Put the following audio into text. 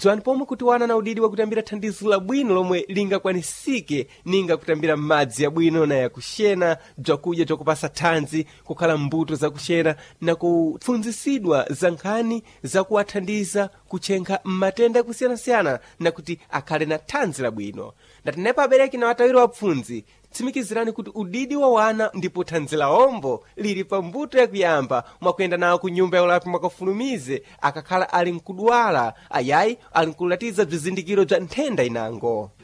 dzwani pomwe kuti wana na udidi wakutambira thandizo labwino lomwe lingakwanisike ninga kutambira madzi yabwino na yakuxena, bzakudya bzakupasa thanzi, kukhala mbuto zakuxena na kupfunzisidwa za nkhani zakuwathandiza kuchenkha matenda yakusiyana-siyana na kuti akhale na thanzi labwino. Ndatinepo abereki na atawiri wapfunzi, tsimikizirani kuti udidi wa wana ndipo thanzi la ombo lili pa mbuto yakuyamba mwakuyenda nawo ku nyumba ya ulapi mwakafulumize akakhala ali nkudwala ayayi ali nkulatiza bzizindikiro bza nthenda inango.